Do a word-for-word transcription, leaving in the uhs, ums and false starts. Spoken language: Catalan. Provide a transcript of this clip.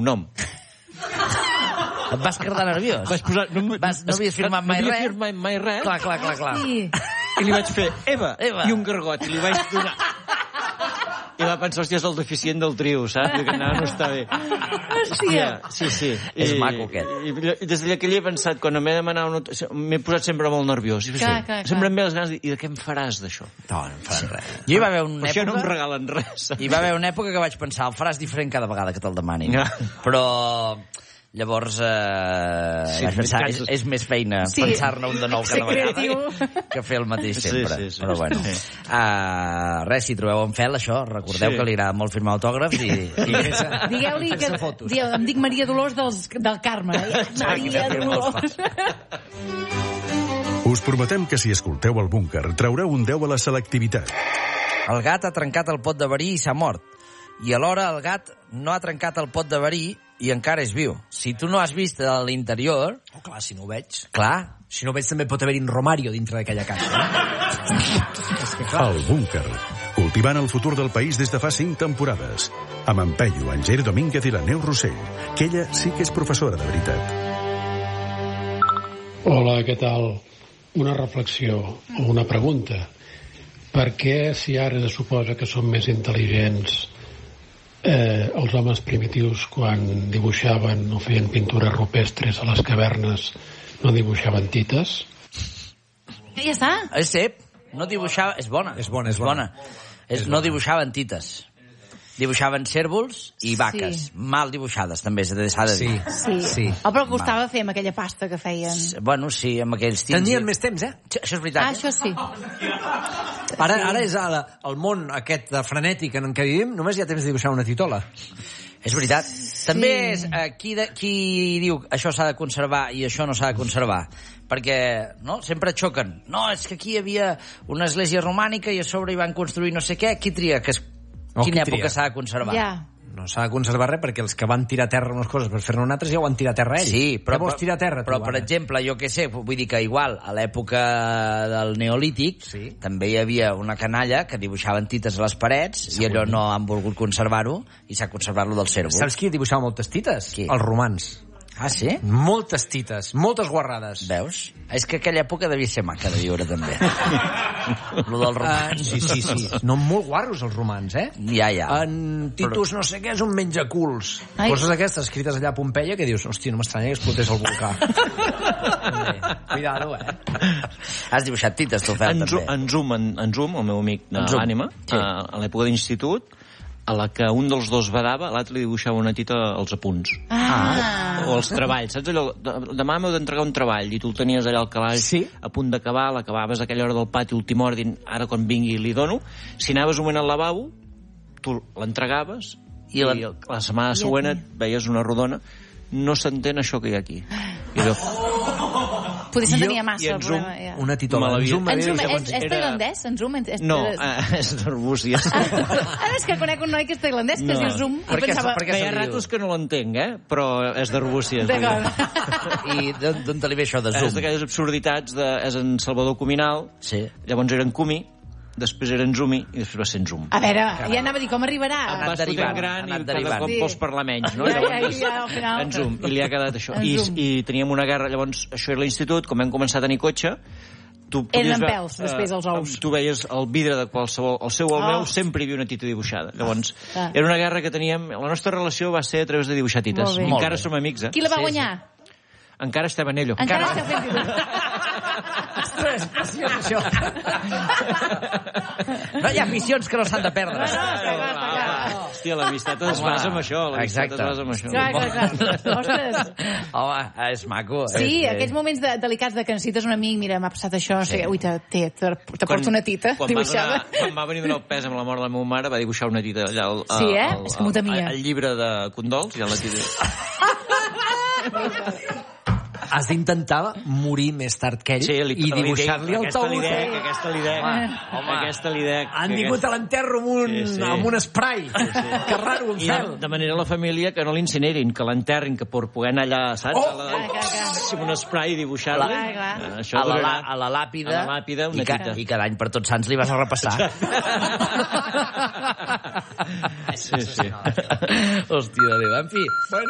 nom. Et vas quedar nerviós? Vaig posar... No, vas, no havies firmat mai no res? No havia firmat mai res. Clar, clar, clar. clar. Sí. I li vaig fer Eva, Eva. i un gargot, i li vaig donar... I va pensar, hòstia, és el deficient del trio, saps? I que no, no està bé. Hòstia. Sí, sí. És maco, aquest. I, i des d'aquell he pensat, quan m'he demanat una... M'he posat sempre molt nerviós. I Clar, clar, sempre clar. em ve les ganes de dir, i de què em faràs, d'això? No, no em faràs res. Jo hi va haver una Però això no em època... regalen res. Hi va haver una època que vaig pensar, el faràs diferent cada vegada que te'l demanin. Ja. Però... Llavors, eh, Sí, vaig pensar, és, cansos. és més feina Sí. pensar-ne un de nou cada Ser creatiu. vegada que fer el mateix Sí, sempre. sí, sí. Però bueno, Sí. uh, res, si trobeu en Fel, això, recordeu Sí. que li agrada molt firmar autògrafs i... i... Digueu-li que... Digueu, em dic Maria Dolors dels, del Carme. Eh? Maria Dolors. Us prometem que si escolteu el búnquer traureu un deu a la selectivitat. El gat ha trencat el pot de verí i s'ha mort. I alhora el gat no ha trencat el pot de verí i encara és viu. Si tu no has vist a l'interior... Oh, clar, si no ho veig... Clar. Si no ho veig també pot haver-hi un Romario dintre d'aquella caixa. Eh? És que clar... El búnquer, cultivant el futur del país des de fa cinc temporades. Amb en Peyu, en Geri Domínguez i la Neus Rossell, que ella sí que és professora de veritat. Hola, què tal? Una reflexió o una pregunta. Per què, si ara se suposa que som més intel·ligents, eh, els homes primitius, quan dibuixaven o feien pintures rupestres a les cavernes, no dibuixaven tites? Ja està. És cep. No dibuixava... És bona. És bona, és bona. És, no dibuixaven tites. Dibuixaven cèrvols i vaques. Sí. Mal dibuixades, també, s'ha de Sí, dir. Sí. sí. Oh, però costava fer amb aquella pasta que feien. Bueno, sí, amb aquells tints... Tenien més temps, eh? Sí, això és veritat. Ah, eh? això sí. Ara, ara és el, el món aquest de frenètic en què vivim, només hi ha temps de dibuixar una titola. És veritat. També és eh, qui, de, qui diu això s'ha de conservar i això no s'ha de conservar. Perquè no, sempre xoquen. No, és que aquí hi havia una església romànica i a sobre hi van construir no sé què. Qui tria que es... Oh, Quina qui tria? època s'ha de conservar? Ja. No s'ha de conservar res perquè els que van tirar a terra unes coses per fer-ne unes altres ja ho van tirar a terra ells. Sí, però, Què vols tirar a terra, però tu, per ara? exemple, jo què sé, vull dir que igual a l'època del Neolític Sí. també hi havia una canalla que dibuixaven tites a les parets i allò no han volgut conservar-ho i s'ha conservat-lo del cèrvol. Saps qui dibuixava moltes tites? Qui? Els romans. Ah, sí? Moltes tites, moltes guarrades. Veus? És que aquella època devia ser maca de viure, també. Lo dels Uh, romans. sí, sí, sí. No, molt guarros, els romans, eh? Ja, ja. En Titus no sé què és un menjaculs. Ai. Coses aquestes escrites allà a Pompeia que dius, hòstia, no m'estranya que explotés el volcà. Cuidado, eh? Has dibuixat tites, tu, Fel, En, Zu- també. en Zoom, en, en Zoom, el meu amic de En Zoom, l'ànima, sí. a, a l'època d'institut, a la que un dels dos badava, l'altre li dibuixava una tita als apunts. Ah. O els treballs, saps allò? De- Demà m'heu d'entregar un treball i tu el tenies allà al calaix Sí. a punt d'acabar, l'acabaves a aquella hora del pati, última hora, dient, ara quan vingui li dono. Si anaves un moment al lavabo, tu l'entregaves i, I la- la... la setmana següent et veies una rodona. No s'entén això que hi ha aquí. I jo, Potser se'n I jo- tenia i massa, en el Zoom, problema. Ja. Una titola. Me l'havia- En Zoom En m'havia Zoom, dit és, abans- és era- tailandès? En Zoom? És, no, eh, és d'Arbúcies. Ara és que conec un noi que és tailandès, que es diu Zoom, i Per què- pensava... per què Que hi ha se li diu? ratos que no l'entenc, eh? Però és d'Arbúcies. D'acord. I d'on d'on te li ve això de És Zoom? d'aquelles absurditats de... És en Salvador Cuminal, Sí. llavors era en Cumi, després era en Zumi i després va ser en Zoom. A veure, ja anava a dir com arribarà. Ha anat Vas derivant, fotent gran ha anat i cada derivant. cop Sí. vols parlar menys, no? Ja, ja, Llavors, ja, al final. En Zoom, i li ha quedat això. En I, Zoom. I teníem una guerra, llavors, això era l'institut, com vam començar a tenir cotxe, tu Eren podies en ve- pèls, després, els ous. Tu veies el vidre de qualsevol... El seu o el Oh. meu sempre hi havia una tita dibuixada. Llavors, Ah. era una guerra que teníem... La nostra relació va ser a través de dibuixar tites. Molt bé. I Molt encara bé. som amics, eh? Qui la va Sí, guanyar? Encara estem en ello. Encara esteu fent dibuix. Ostres, preciós, això. No hi ha missions que no s'han de perdre. No, no, està clar, està clar. Hòstia, l'amistat es basa en això. L'amistat es Exacte. basa en això. Clar, clar, clar. Ostres. Home, és maco. Sí, és, aquells moments de, delicats de que necessites un amic, mira, m'ha passat això, no sé Sí. què, ui, te, te, te, te porto una tita quan va, dibuixada. donar, quan va venir a donar el pes amb la mort de la meva mare, va dibuixar una tita allà al, al, Sí, eh? al, És que m'ho temia. al, al llibre de condols, i a la tita... Has d'intentar morir més tard que ell Sí, li, i dibuixar-li el aquesta taüt. li dec, aquesta li dec, home. aquesta li dec. Han vingut a l'enterro amb un, Sí, sí. amb un spray. Que raro, un I fel. demanaré a la família que no l'incinerin, que l'enterrin, que per poder anar allà, saps? Oh! A la, Clar, clar, clar. amb un spray i dibuixar-li. Clar, clar. Eh, Això A la, durarà. la, a la làpida, A la làpida, una i, ca, tita. i cada any per Tots Sants li vas a repassar. Sí, sí. Hòstia de Déu. En fi,